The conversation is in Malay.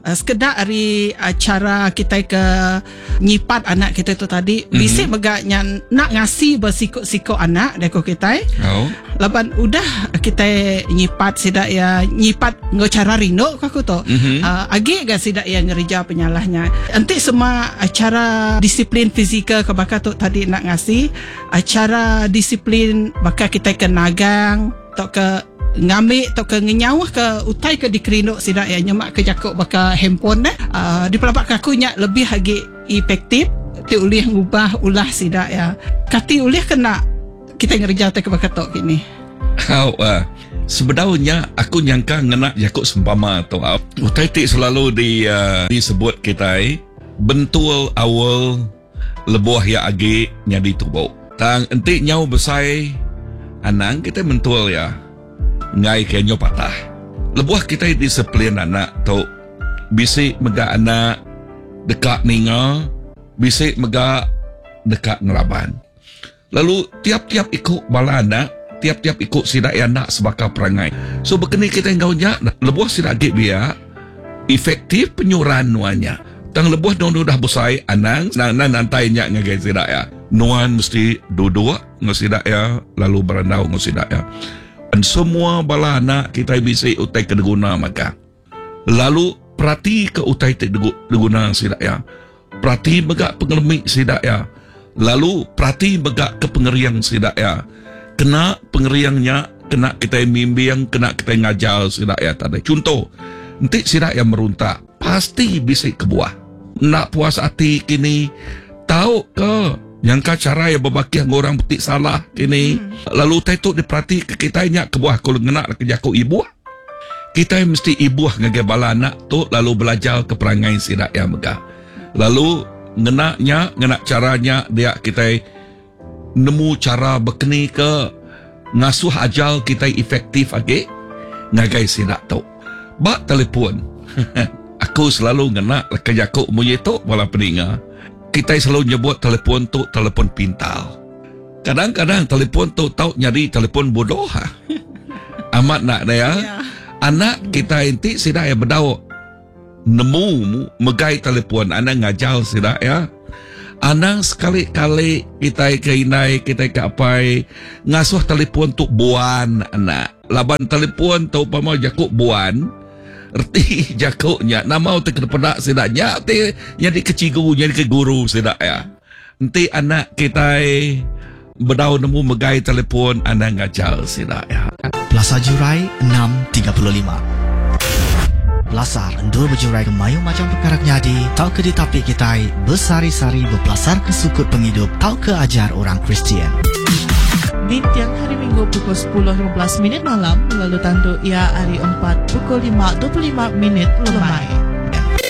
sekedar hari cara kita ke nyipat anak kita tu tadi, bisik megaknya nak ngasih bersikut-sikut anak deko kita. Laban udah kita nyipat sidak ya nyipat ngocara rino aku tu. Agi gak sidak ya ngerja penyalahnya. Nanti semua acara disiplin fizikal ke bakal tu tadi nak ngasih, acara disiplin bakal kita ke nagang atau ke ngambil atau ke ngenyawah ke utai ke dikerinduk sidak ya nyemak ke jakuk bakal handphone di pelapak kakunya lebih lagi efektif ti ulih ngubah ulah sidak ya kati ulih kena kita ngerja ke bakal tok kini. Sebenarnya aku nyangka ngena jakuk sempama atau utai ti selalu disebut kita bentul awal lebuah ya agi nyadi tubuh tang enti nyau besai anang kita mentul ya ngai kenyo patah. Lebuah kita disiplin anak tu bisik mega anak dekat ninga, bisik mega dekat ngelaban. Lalu tiap-tiap ikut bala anak, tiap-tiap ikut sidak anak sebakar perangai. So berkini kita ngaunya lebuah sidak git biar efektif penyuran nuanya. Tang lebuah dah besai anang nantainya ngagai sidak ya. Nuan mesti duduk ngasidak ya, lalu berandau ngasidak ya. Dan semua bala anak kita bisa utai kedeguna maka. Lalu perhati ke utai kedeguna sidak ya. Perhati begak pengelemik sidak ya. Lalu perhati begak ke pengeriang sidak ya. Kena pengeriangnya, kena kita mimbiang, kena kita ngajar sidak ya tadi. Contoh, nanti sidak yang meruntak, pasti bisa kebuah. Nak puas hati kini, tahu ke yang cara yang berbaki yang orang betik salah kini lalu itu diperhati ke kita inyak kebuah kalau ngenak ke jakuk ibu kita mesti ibu ngagai bala anak tu lalu belajar ke perangai sidak yang megah lalu ngenak caranya dia kita nemu cara berkeni ke ngasuh ajal kita efektif lagi ngagai sidak tu bak telefon aku selalu ngenak ke jakuk munyi tu bala peninga. Kita selalu nyebut telefon tu telefon pintar. Kadang-kadang telefon tu tahu nyari telefon bodoh. Amat nak dia. Anak kita inti sidak ya berdau nemu megai telefon anak ngajar sidak ya. Anak sekali-kali kita keinai kita ke apai ngasuh telefon tu buan anak. Laban telefon tu pama jakuk buan. Erti jakuknya nama utak kepedak sedaknya ti jadi kecigu jadi ke guru sedak ya nanti anak kita berdau nemu megai telefon anak ngajar sedak ya. Plaza Jurai 635 Belasar endur berjurai ke mayu macam perkara nyadi tau ke ditapik kita bersari-sari berpelasar ke sukut penghidup tau ke ajar orang Kristian. Di tiang hari Minggu pukul 10.15 malam lalu tandu ia hari 4 pukul 5.25 lemai.